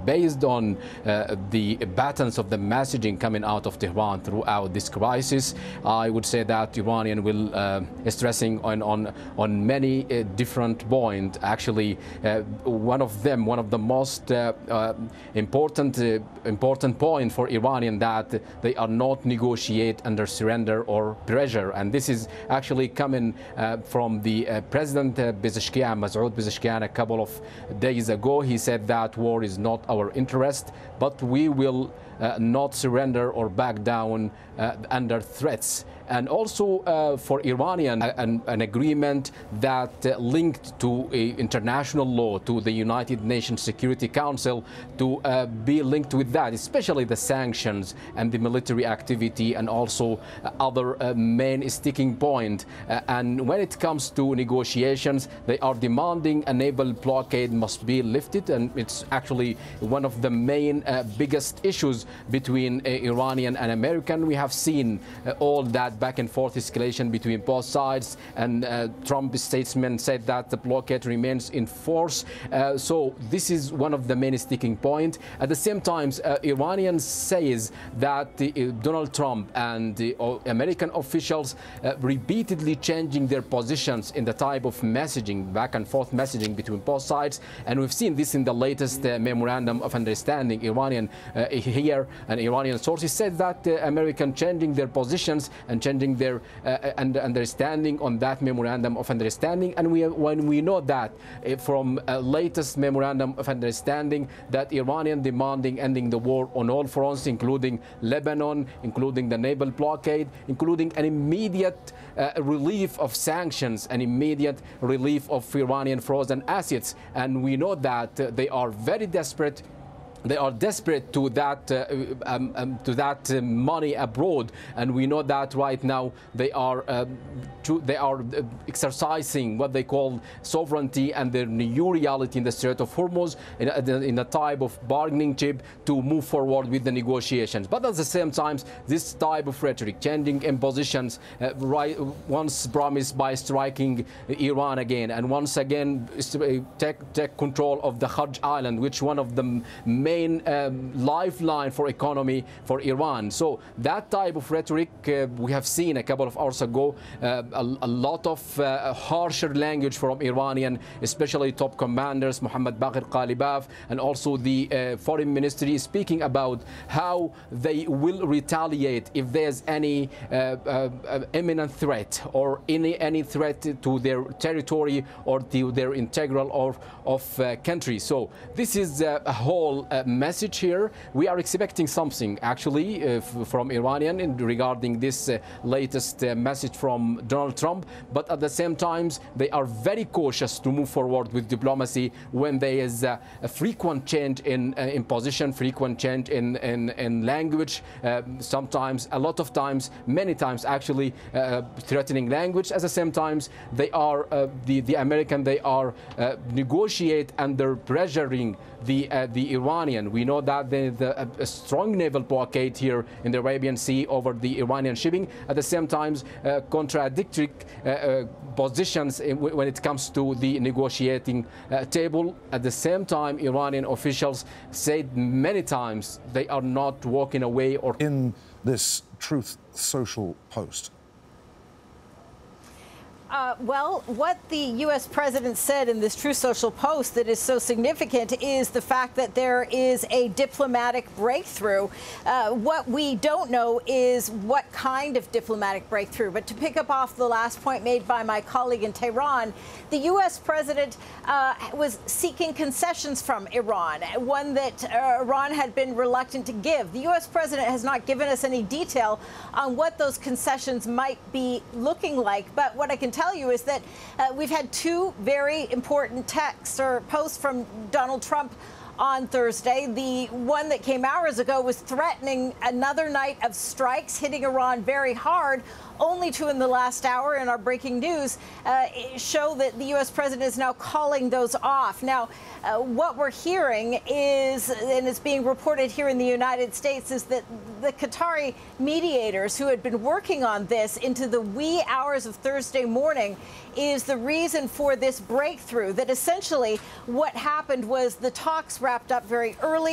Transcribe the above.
based on the patterns of the messaging coming out of Tehran throughout this crisis, I would say that Iranian will stressing on many different points. Actually, one of the most important point for Iranian that they are not negotiate under surrender or pressure, and this is actually coming from the President Pezeshkian, Masoud Pezeshkian, a couple of days ago. He said that war is not our interest, but we will not surrender or back down under threats. And also for Iranian, an agreement that linked to international law, to the United Nations Security Council, to be linked with that, especially the sanctions and the military activity, and also other main sticking point. And when it comes to negotiations, they are demanding a naval blockade must be lifted, and it's actually one of the main biggest issues between Iranian and American. We have seen all that back and forth escalation between both sides, and Trump's statesman said that the blockade remains in force. So this is one of the main sticking point. At the same time, Iranian says that Donald Trump and the American officials repeatedly changing their positions in the type of messaging, back and forth messaging between both sides, and we've seen this in the latest memorandum of understanding. Iranian here, and Iranian sources said that American changing their positions and changing their understanding on that memorandum of understanding. And when we know that from latest memorandum of understanding that Iranian demanding ending the war on all fronts, including Lebanon, including the naval blockade, including an immediate relief of sanctions, an immediate relief of Iranian frozen assets. And we know that they are very desperate. They are desperate to that money abroad, and we know that right now they are exercising what they call sovereignty and their new reality in the Strait of Hormuz in a type of bargaining chip to move forward with the negotiations. But at the same time, this type of rhetoric, changing impositions, once promised by striking Iran again, and once again take control of the Hajj Island, which one of the main lifeline for economy for Iran. So that type of rhetoric we have seen a couple of hours ago, a lot of harsher language from Iranian, especially top commanders, Mohammad Baqir Qalibaf, and also the foreign ministry, speaking about how they will retaliate if there's any imminent threat or any threat to their territory or to their integral of country. So this is a whole message here. We are expecting something actually from Iranian regarding this latest message from Donald Trump, but at the same time they are very cautious to move forward with diplomacy when there is a frequent change in position, frequent change in language, sometimes, a lot of times, many times actually threatening language. At the same time, they are the American, they are negotiate under pressuring the Iranian. We know that there's a strong naval blockade here in the Arabian Sea over the Iranian shipping. At the same time, contradictory positions when it comes to the negotiating table. At the same time, Iranian officials said many times they are not walking away. Or in this Truth Social post, well, what the U.S. president said in this Truth Social post that is so significant is the fact that there is a diplomatic breakthrough. What we don't know is what kind of diplomatic breakthrough. But to pick up off the last point made by my colleague in Tehran, the U.S. president was seeking concessions from Iran, one that Iran had been reluctant to give. The U.S. president has not given us any detail on what those concessions might be looking like. But what I can tell you is that we've had two very important texts or posts from Donald Trump on Thursday. The one that came hours ago was threatening another night of strikes, hitting Iran very hard, only to, in the last hour, in our breaking news, show that the U.S. president is now calling those off. Now, what we're hearing is, and it's being reported here in the United States, is that the Qatari mediators who had been working on this into the wee hours of Thursday morning is the reason for this breakthrough, that essentially what happened was the talks wrapped up very early.